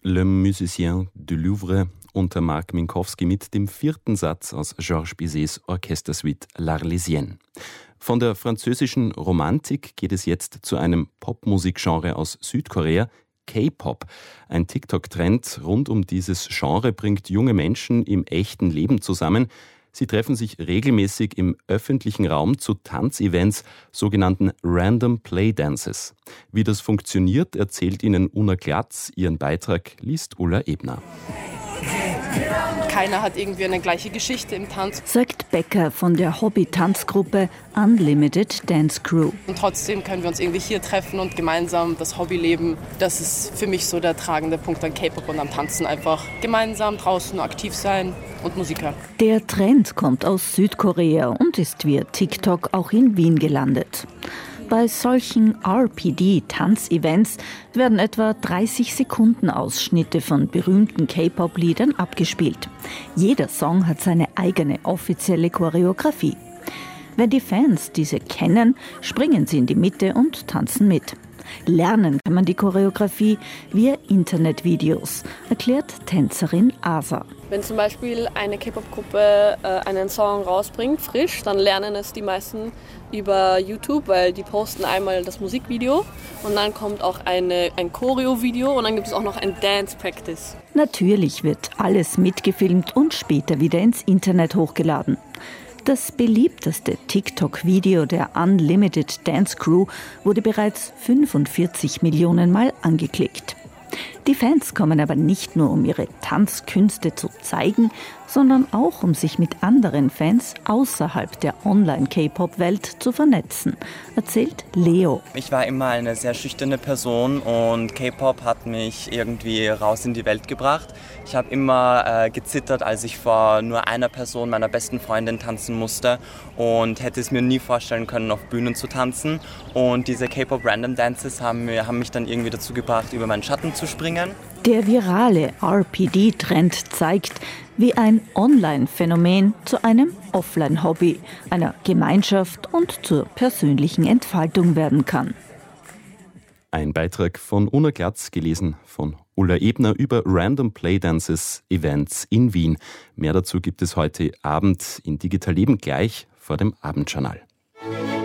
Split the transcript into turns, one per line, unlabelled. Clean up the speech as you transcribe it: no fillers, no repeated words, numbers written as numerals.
Le Musicien du Louvre unter Marc Minkowski mit dem 4. Satz aus Georges Bizets Orchestersuite L'Arlésienne. Von der französischen Romantik geht es jetzt zu einem Popmusikgenre aus Südkorea, K-Pop. Ein TikTok-Trend rund um dieses Genre bringt junge Menschen im echten Leben zusammen. Sie treffen sich regelmäßig im öffentlichen Raum zu Tanzevents, sogenannten Random Play Dances. Wie das funktioniert, erzählt Ihnen Una Glatz. Ihren Beitrag liest Ulla Ebner.
Keiner hat irgendwie eine gleiche Geschichte im Tanz.
Sagt Becker von der Hobby-Tanzgruppe Unlimited Dance Crew.
Und trotzdem können wir uns irgendwie hier treffen und gemeinsam das Hobby leben. Das ist für mich so der tragende Punkt an K-Pop und am Tanzen. Einfach gemeinsam draußen aktiv sein und Musik hören.
Der Trend kommt aus Südkorea und ist via TikTok auch in Wien gelandet. Bei solchen RPD-Tanzevents werden etwa 30 Sekunden Ausschnitte von berühmten K-Pop-Liedern abgespielt. Jeder Song hat seine eigene offizielle Choreografie. Wenn die Fans diese kennen, springen sie in die Mitte und tanzen mit. Lernen kann man die Choreografie via Internetvideos, erklärt Tänzerin Asa.
Wenn zum Beispiel eine K-Pop-Gruppe einen Song rausbringt, frisch, dann lernen es die meisten über YouTube, weil die posten einmal das Musikvideo und dann kommt auch ein Choreo-Video und dann gibt es auch noch ein Dance-Practice.
Natürlich wird alles mitgefilmt und später wieder ins Internet hochgeladen. Das beliebteste TikTok-Video der Unlimited Dance Crew wurde bereits 45 Millionen Mal angeklickt. Die Fans kommen aber nicht nur, um ihre Tanzkünste zu zeigen, sondern auch, um sich mit anderen Fans außerhalb der Online-K-Pop-Welt zu vernetzen, erzählt Leo.
Ich war immer eine sehr schüchterne Person und K-Pop hat mich irgendwie raus in die Welt gebracht. Ich habe immer gezittert, als ich vor nur einer Person, meiner besten Freundin, tanzen musste und hätte es mir nie vorstellen können, auf Bühnen zu tanzen. Und diese K-Pop Random Dances haben mich dann irgendwie dazu gebracht, über meinen Schatten zu springen.
Der virale RPD-Trend zeigt, wie ein Online-Phänomen zu einem Offline-Hobby, einer Gemeinschaft und zur persönlichen Entfaltung werden kann.
Ein Beitrag von Una Glatz, gelesen von Ulla Ebner über Random Play Dances Events in Wien. Mehr dazu gibt es heute Abend in Digital Leben gleich vor dem Abendjournal.